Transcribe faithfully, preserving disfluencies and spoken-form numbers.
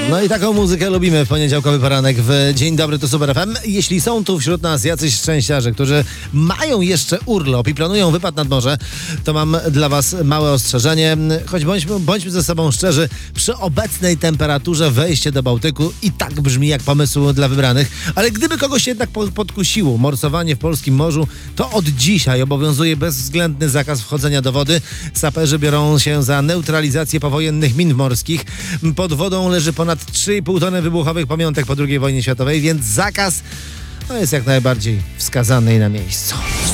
No i taką muzykę lubimy w poniedziałkowy poranek w Dzień Dobry, to Super F M. Jeśli są tu wśród nas jacyś szczęściarze, którzy mają jeszcze urlop i planują wypad nad morze, to mam dla was małe ostrzeżenie. Choć bądźmy, bądźmy ze sobą szczerzy, przy obecnej temperaturze wejście do Bałtyku i tak brzmi jak pomysł dla wybranych. Ale gdyby kogoś jednak podkusiło morsowanie w polskim morzu, to od dzisiaj obowiązuje bezwzględny zakaz wchodzenia do wody. Saperzy biorą się za neutralizację powojennych min morskich. Pod wodą leży ponad trzy i pół tony wybuchowych pamiątek po drugiej wojnie światowej, więc zakaz no, jest jak najbardziej wskazany i na miejscu.